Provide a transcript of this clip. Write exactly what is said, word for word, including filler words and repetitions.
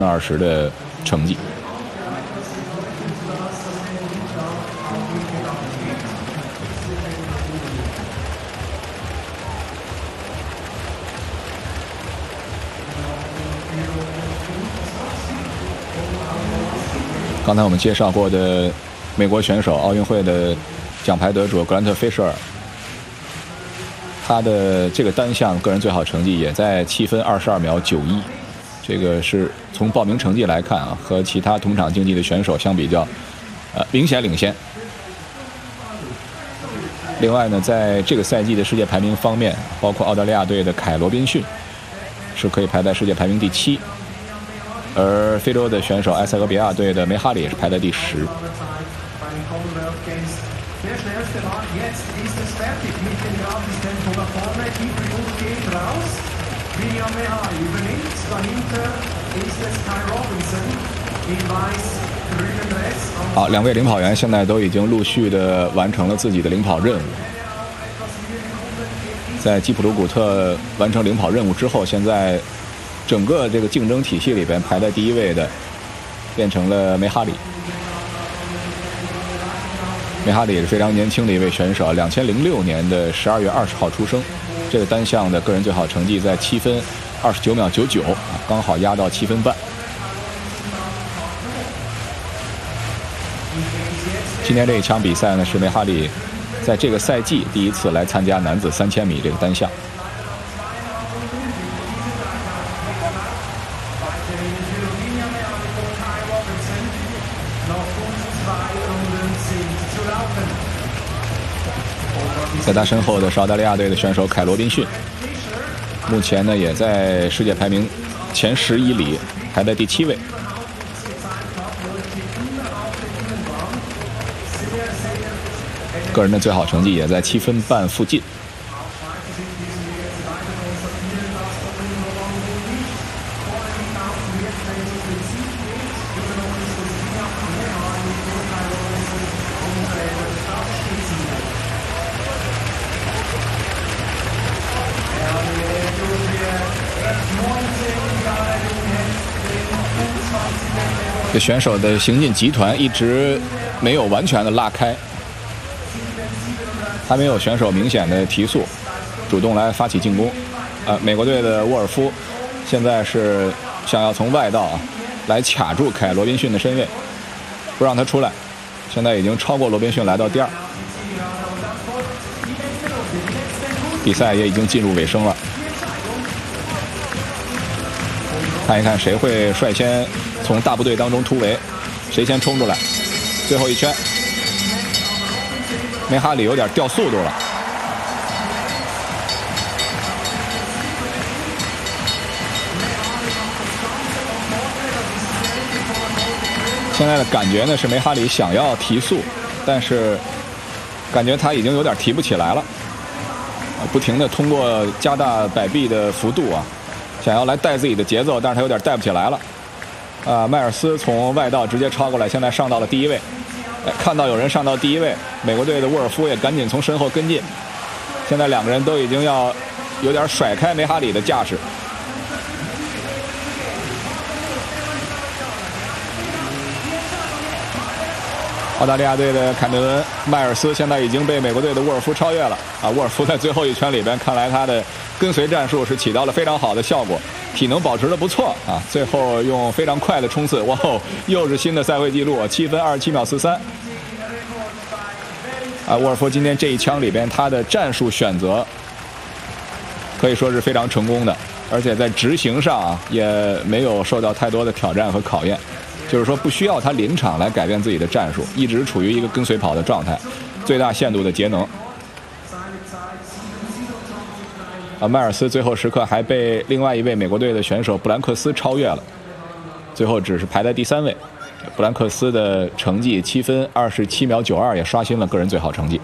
二十的成绩。刚才我们介绍过的美国选手，奥运会的奖牌得主格兰特·菲舍尔，他的这个单项个人最好成绩也在七分二十二秒九一，这个是从报名成绩来看啊，和其他同场竞技的选手相比较，呃，明显领先。另外呢，在这个赛季的世界排名方面，包括澳大利亚队的凯·罗宾逊是可以排在世界排名第七。而非洲的选手埃塞俄比亚队的梅哈里也是排在第十。好，两位领跑员现在都已经陆续的完成了自己的领跑任务。在基普鲁古特完成领跑任务之后，现在整个这个竞争体系里边排在第一位的变成了梅哈里。梅哈里也是非常年轻的一位选手，两千零六年的十二月二十号出生。这个单项的个人最好成绩在七分二十九秒九九，刚好压到七分半。今天这一场比赛呢，是梅哈里在这个赛季第一次来参加男子三千米这个单项。在他身后的是澳大利亚队的选手凯·罗宾逊，目前呢也在世界排名前十以里，排在第七位。个人的最好成绩也在七分半附近。这选手的行进集团一直没有完全的拉开，还没有选手明显的提速，主动来发起进攻。呃，美国队的沃尔夫现在是想要从外道啊来卡住凯·罗宾逊的身位，不让他出来。现在已经超过罗宾逊，来到第二。比赛也已经进入尾声了，看一看谁会率先从大部队当中突围，谁先冲出来。最后一圈，梅哈里有点掉速度了。现在的感觉呢是梅哈里想要提速，但是感觉他已经有点提不起来了，不停的通过加大摆臂的幅度啊，想要来带自己的节奏，但是他有点带不起来了。啊，迈尔斯从外道直接超过来，现在上到了第一位。哎，看到有人上到第一位，美国队的沃尔夫也赶紧从身后跟进。现在两个人都已经要有点甩开梅哈里的架势。澳大利亚队的凯梅伦·迈尔斯现在已经被美国队的沃尔夫超越了啊！沃尔夫在最后一圈里边，看来他的跟随战术是起到了非常好的效果，体能保持得不错啊！最后用非常快的冲刺，哇哦，又是新的赛会纪录，七分二十七秒四三。啊，沃尔夫今天这一枪里边，他的战术选择可以说是非常成功的，而且在执行上啊，也没有受到太多的挑战和考验。就是说，不需要他临场来改变自己的战术，一直处于一个跟随跑的状态，最大限度的节能。啊，迈尔斯最后时刻还被另外一位美国队的选手布兰克斯超越了，最后只是排在第三位。布兰克斯的成绩七分二十七秒九二，也刷新了个人最好成绩。